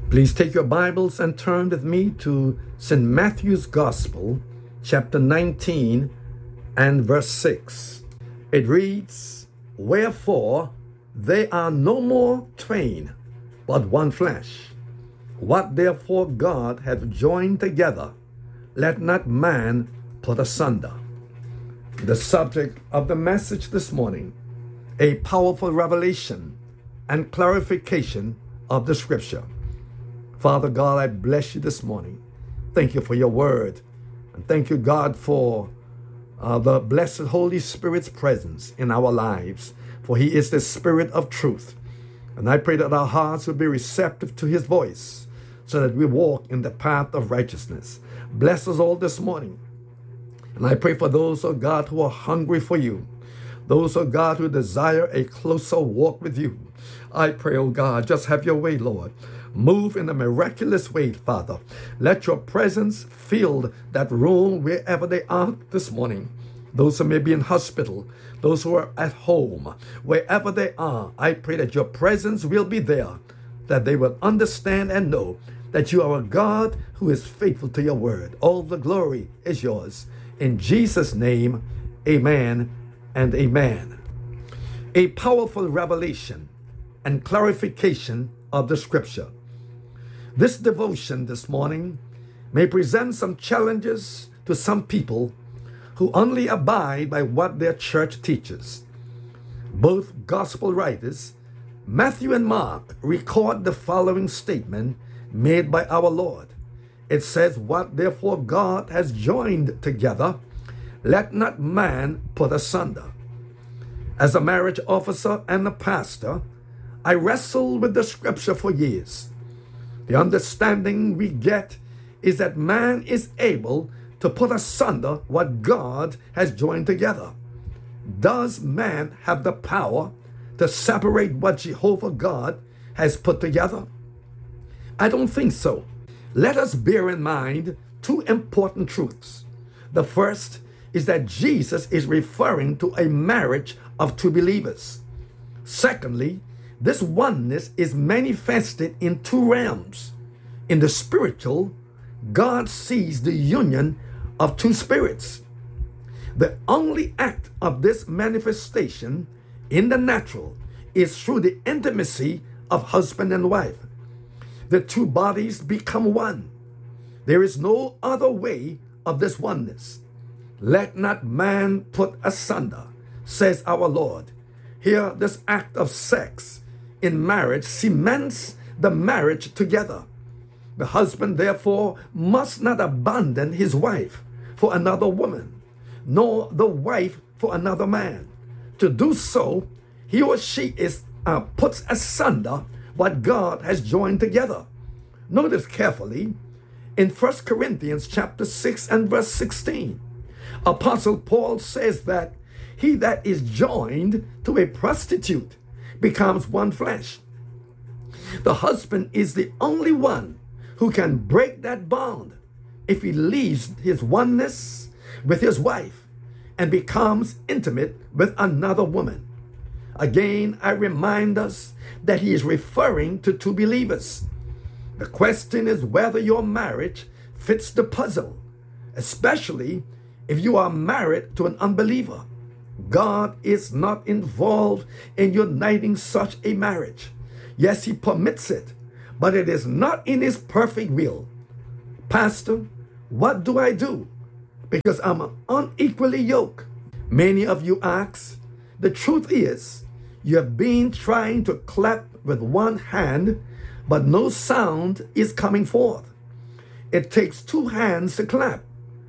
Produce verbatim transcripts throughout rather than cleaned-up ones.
Please take your Bibles and turn with me to Saint Matthew's Gospel, chapter nineteen and verse six. It reads, "Wherefore they are no more twain, but one flesh. What therefore God hath joined together, let not man put asunder." The subject of the message this morning, a powerful revelation and clarification of the scripture. Father God, I bless you this morning. Thank you for your word. And thank you, God, for uh, the blessed Holy Spirit's presence in our lives. For he is the Spirit of truth. And I pray that our hearts will be receptive to his voice so that we walk in the path of righteousness. Bless us all this morning. And I pray for those, oh God, who are hungry for you. Those, oh God, who desire a closer walk with you. I pray, oh God, just have your way, Lord. Move in a miraculous way, Father. Let your presence fill that room wherever they are this morning. Those who may be in hospital, those who are at home, wherever they are, I pray that your presence will be there, that they will understand and know that you are a God who is faithful to your word. All the glory is yours. In Jesus' name, amen and amen. A powerful revelation and clarification of the scripture. This devotion this morning may present some challenges to some people who only abide by what their church teaches. Both gospel writers, Matthew and Mark, record the following statement made by our Lord. It says, "What therefore God has joined together, let not man put asunder." As a marriage officer and a pastor, I wrestled with the scripture for years. The understanding we get is that man is able to put asunder what God has joined together. Does man have the power to separate what Jehovah God has put together? I don't think so. Let us bear in mind two important truths. The first is that Jesus is referring to a marriage of two believers. Secondly, this oneness is manifested in two realms. In the spiritual, God sees the union of two spirits. The only act of this manifestation in the natural is through the intimacy of husband and wife. The two bodies become one. There is no other way of this oneness. Let not man put asunder, says our Lord. Here, this act of sex in marriage cements the marriage together. The husband, therefore, must not abandon his wife for another woman, nor the wife for another man. To do so, he or she is uh, puts asunder what God has joined together. Notice carefully in First Corinthians chapter six and verse sixteen. Apostle Paul says that he that is joined to a prostitute becomes one flesh. The husband is the only one who can break that bond if he leaves his oneness with his wife and becomes intimate with another woman. Again, I remind us that he is referring to two believers. The question is whether your marriage fits the puzzle, especially if you are married to an unbeliever. God is not involved in uniting such a marriage. Yes, he permits it, but it is not in his perfect will. Pastor, what do I do? Because I'm unequally yoked. Many of you ask. The truth is, you have been trying to clap with one hand, but no sound is coming forth. It takes two hands to clap.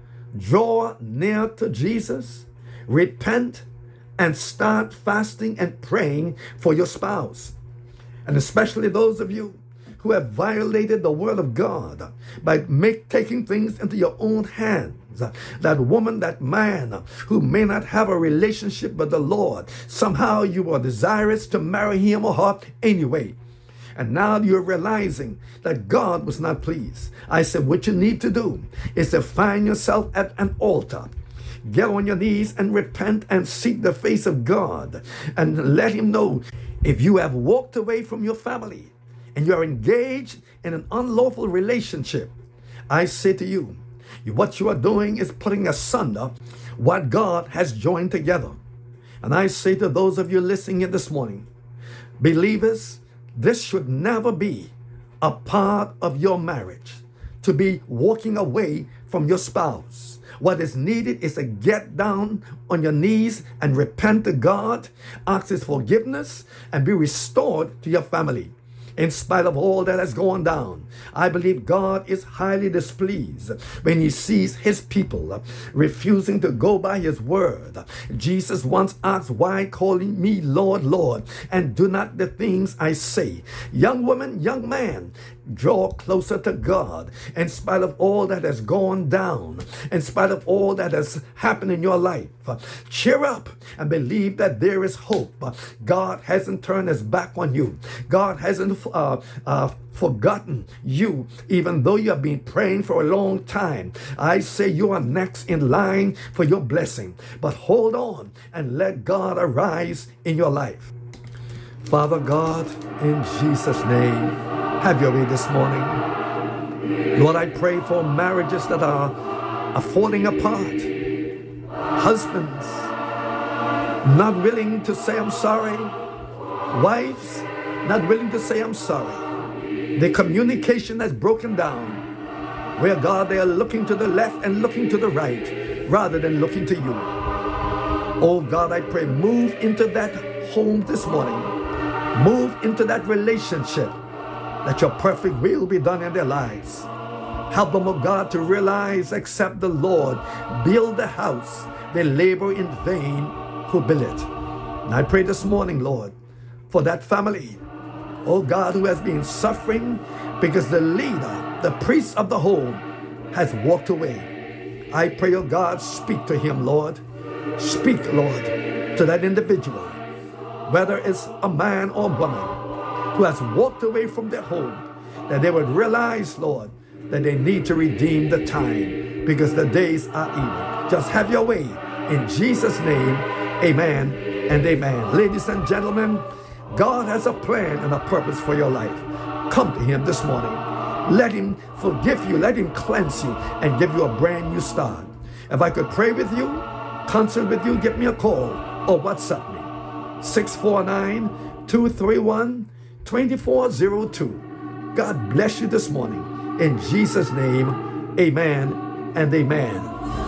Draw near to Jesus, repent, and start fasting and praying for your spouse. And especially those of you who have violated the word of God by make, taking things into your own hands. That woman, that man who may not have a relationship with the Lord, somehow you are desirous to marry him or her anyway. And now you're realizing that God was not pleased. I said, what you need to do is to find yourself at an altar. Get on your knees and repent and seek the face of God and let him know if you have walked away from your family and you are engaged in an unlawful relationship, I say to you, what you are doing is putting asunder what God has joined together. And I say to those of you listening in this morning, believers, this should never be a part of your marriage, to be walking away from your spouse. What is needed is to get down on your knees and repent to God, ask His forgiveness, and be restored to your family. In spite of all that has gone down, I believe God is highly displeased when He sees His people refusing to go by His word. Jesus once asked, why calling me Lord, Lord, and do not the things I say? Young woman, young man, draw closer to God. In spite of all that has gone down, in spite of all that has happened in your life, cheer up and believe that there is hope. God hasn't turned His back on you. God hasn't uh, uh, forgotten you, even though you have been praying for a long time. I say you are next in line for your blessing. But hold on and let God arise in your life. Father God, in Jesus' name, have your way this morning. Lord, I pray for marriages that are, are falling apart. Husbands not willing to say I'm sorry. Wives not willing to say I'm sorry. The communication has broken down. Where, God, they are looking to the left and looking to the right rather than looking to you. Oh God, I pray, move into that home this morning. Move into that relationship, that your perfect will be done in their lives. Help them, oh God, to realize, except the Lord build the house, they labor in vain who build it. And I pray this morning, Lord, for that family, oh God, who has been suffering because the leader, the priest of the home, has walked away. I pray, oh God, speak to him, Lord. Speak, Lord, to that individual, whether it's a man or woman who has walked away from their home, that they would realize, Lord, that they need to redeem the time because the days are evil. Just have your way. In Jesus' name, amen and amen. Ladies and gentlemen, God has a plan and a purpose for your life. Come to Him this morning. Let Him forgive you. Let Him cleanse you and give you a brand new start. If I could pray with you, consult with you, give me a call or WhatsApp me. six four nine, two three one, two four zero two. God bless you this morning. In Jesus' name, amen and amen.